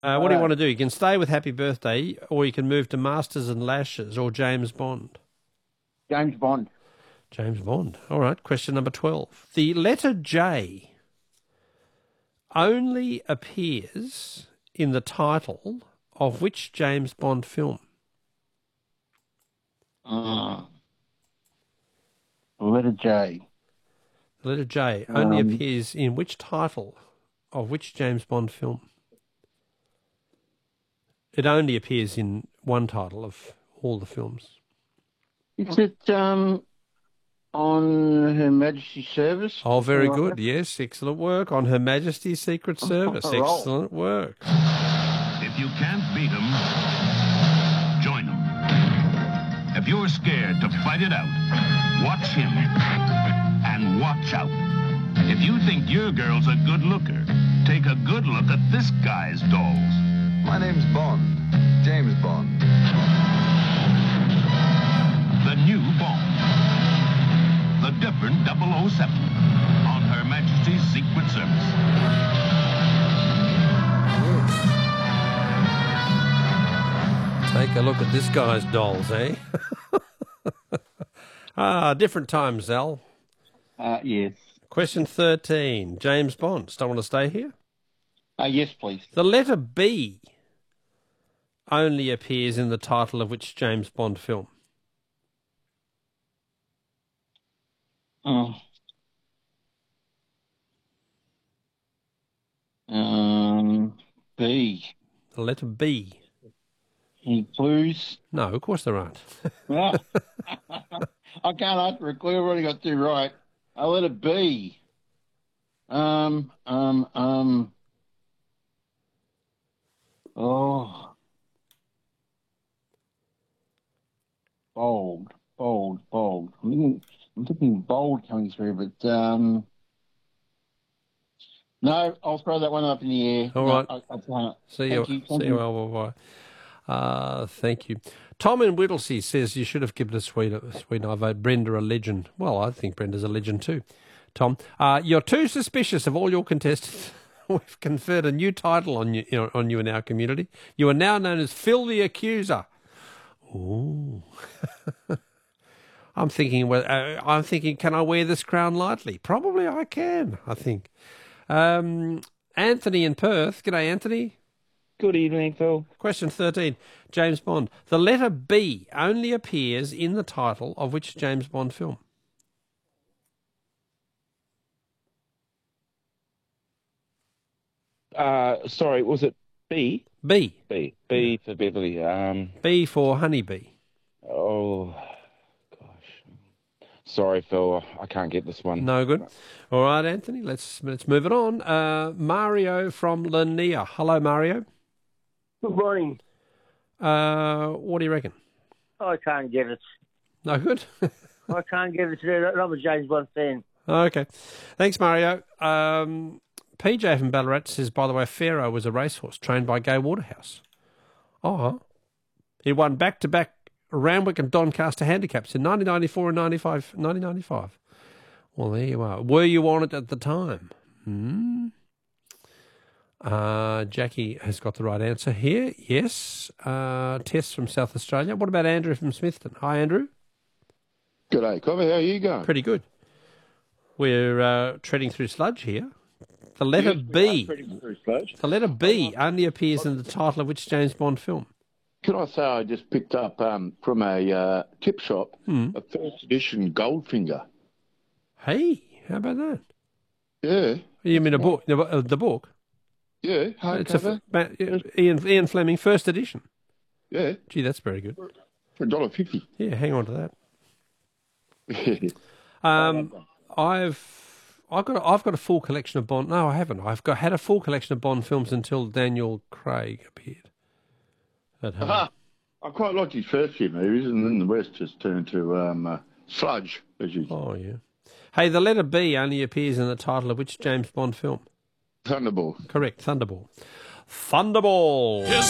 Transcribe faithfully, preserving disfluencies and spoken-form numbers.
Uh, what do you want to do? You can stay with Happy Birthday, or you can move to Masters and Lashes or James Bond. James Bond. James Bond. All right, question number twelve. The letter J only appears in the title of which James Bond film? Uh, letter J. The letter J only Um, appears in which title of which James Bond film? It only appears in one title of all the films. Is it um, on Her Majesty's Service? Oh, very Something like good. that? Yes, excellent work. On Her Majesty's Secret Service. Roll. Excellent work. If you can't beat 'em, join 'em. If you're scared to fight it out, watch him and watch out. If you think your girl's a good looker, take a good look at this guy's dolls. My name's Bond, James Bond. The new Bond. The different double oh seven on Her Majesty's Secret Service. Take a look at this guy's dolls, eh? ah, different times, Al. Uh, yes. Question thirteen. James Bond. Still want to stay here? Uh, yes, please. The letter B only appears in the title of which James Bond film? Oh. Um, B. The letter B. Any clues? No, of course there aren't. Ah. I can't answer a clue. I've already got two right. I let it be. Um, um, um. Oh. Bold, bold, bold. I'm thinking, I'm thinking bold coming through, but um. No, I'll throw that one up in the air. All No, right. I, I can't. See Thank you. you, thank See you. you. Al, bye-bye. Uh, thank you. Tom in Whittlesea says you should have given us Sweden. Sweden. I vote Brenda a legend. Well, I think Brenda's a legend too. Tom, uh, you're too suspicious of all your contestants. We've conferred a new title on you, you know, on you in our community. You are now known as Phil the Accuser. Ooh. I'm thinking. Well, uh, I'm thinking. Can I wear this crown lightly? Probably I can. I think. Um, Anthony in Perth. G'day, Anthony. Good evening, Phil. Question thirteen. James Bond. The letter B only appears in the title of which James Bond film? Uh, sorry, was it B? B. B. B for Beverly. Um, B for Honeybee. oh, gosh. Sorry, Phil. I can't get this one. No good. All right, Anthony. Let's let's move it on. Uh, Mario from Lanier. Hello, Mario. Good morning. Uh, what do you reckon? I can't get it. No good. I can't get it today. I'm a James Bond fan. Okay. Thanks, Mario. Um, P J from Ballarat says, by the way, Pharaoh was a racehorse trained by Gay Waterhouse. Oh, he won back-to-back Randwick and Doncaster handicaps in nineteen ninety-four and ninety-five, nineteen ninety-five. Well, there you are. Were you on it at the time? Hmm. Uh, Jackie has got the right answer here. Yes. Uh, Tess from South Australia. What about Andrew from Smithton? Hi, Andrew. G'day, Cover. How are you going? Pretty good. We're uh, treading through sludge here. The letter Yes, we B. are treading through sludge. The letter B only appears in the title of which James Bond film? Can I say I just picked up um, from a uh, tip shop Hmm. a first edition Goldfinger. Hey, how about that? Yeah, You mean a book? The, uh, the book? yeah, It's a, hardcover. f- ba- Ian, Ian Fleming, first edition. Yeah, Gee, that's very good. for a dollar fifty. Yeah, hang on to that. Um, I've I've got a, I've got a full collection of Bond. No, I haven't. I've got had a full collection of Bond films until Daniel Craig appeared. At home. Ah, I quite liked his first few movies, and then the rest just turned to um, uh, sludge, as you Oh yeah. Hey, the letter B only appears in the title of which James Bond film? Thunderball. Correct, Thunderball. Thunderball. His